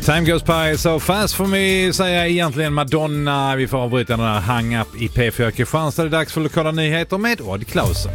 Time goes by so fast for me, säger egentligen Madonna. Vi får avbryta den här hang-up i P4 Kristianstad. Det är dags för lokala nyheter med Odd Klausen.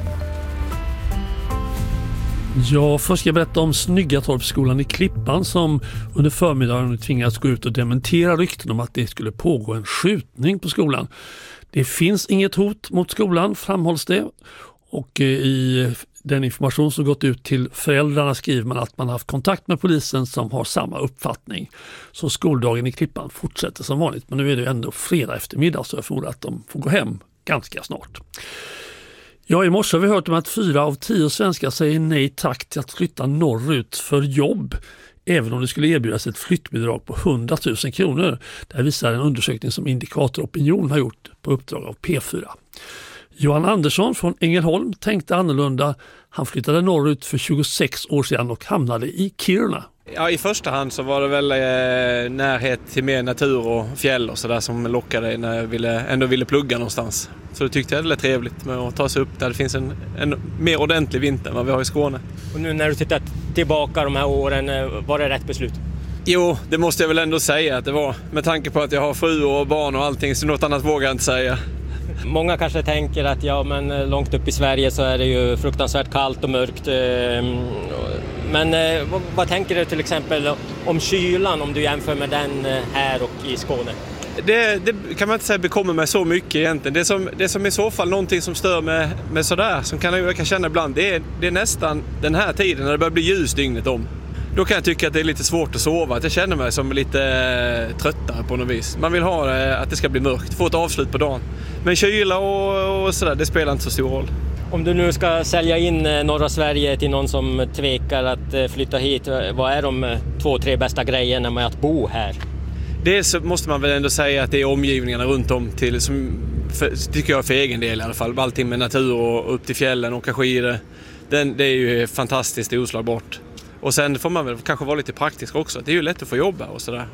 Ja, först ska jag berätta om Snyggatorpsskolan i Klippan som under förmiddagen tvingats gå ut och dementera rykten om att det skulle pågå en skjutning på skolan. Det finns inget hot mot skolan, framhålls det. Och i den information som gått ut till föräldrarna skriver man att man haft kontakt med polisen som har samma uppfattning. Så skoldagen i Klippan fortsätter som vanligt, men nu är det ju ändå fredag eftermiddag så jag förmodar att de får gå hem ganska snart. Ja, i morse har vi hört om att 4 av 10 svenskar säger nej tack till att flytta norrut för jobb, även om det skulle erbjudas ett flyttbidrag på 100 000 kronor. Det här visar en undersökning som Indikator Opinion har gjort på uppdrag av P4. Johan Andersson från Ängelholm tänkte annorlunda. Han flyttade norrut för 26 år sedan och hamnade i Kiruna. Ja, i första hand så var det väl närhet till mer natur och fjäll och sådär som lockade när jag ändå ville plugga någonstans. Så det tyckte jag det var trevligt med att ta sig upp där det finns en mer ordentlig vinter än vad vi har i Skåne. Och nu när du tittar tillbaka de här åren, var det rätt beslut? Jo, det måste jag väl ändå säga att det var. Med tanke på att jag har fru och barn och allting, så något annat vågar jag inte säga. Många kanske tänker att men långt upp i Sverige så är det ju fruktansvärt kallt och mörkt. Men vad tänker du till exempel om kylan om du jämför med den här och i Skåne? Det kan man inte säga bekommer mig så mycket egentligen. Det som i så fall någonting som stör med sådär, som jag kan känna ibland, det är nästan den här tiden när det börjar bli ljus dygnet om. Då kan jag tycka att det är lite svårt att sova. Att jag känner mig som lite tröttare på något vis. Man vill ha att det ska bli mörkt, få ett avslut på dagen. Men kyla och sådär, det spelar inte så stor roll. Om du nu ska sälja in norra Sverige till någon som tvekar att flytta hit, vad är de 2-3 bästa grejerna med att bo här? Dels så måste man väl ändå säga att det är omgivningarna runt om till, tycker jag för egen del i alla fall. Allting med natur och upp till fjällen och skidor. Det är ju fantastiskt, det är oslagbart. Och sen får man väl kanske vara lite praktisk också. Det är ju lätt att få jobba och sådär.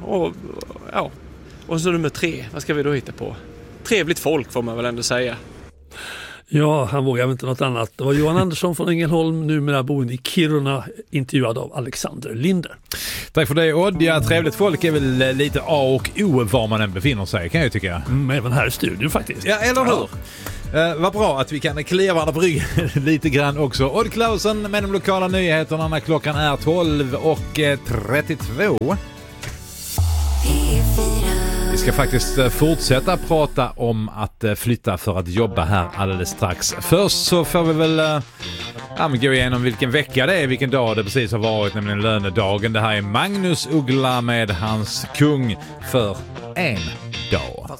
Och så nummer 3, vad ska vi då hitta på? Trevligt folk får man väl ändå säga. Ja, han vågar inte något annat. Det var Johan Andersson från Ängelholm, numera boende i Kiruna, intervjuad av Alexander Linder. Tack för det, Odd. Ja, trevligt folk är väl lite A och O var man än befinner sig, kan jag tycka. Även här i studion faktiskt. Ja, eller hur? Vad bra att vi kan klia varandra på ryggen lite grann också. Odd Klausen med de lokala nyheterna när klockan är 12:32. Vi ska faktiskt fortsätta prata om att flytta för att jobba här alldeles strax. Först så får vi väl gå igenom vilken vecka det är, vilken dag det precis har varit, nämligen lönedagen. Det här är Magnus Uggla med hans kung för en dag.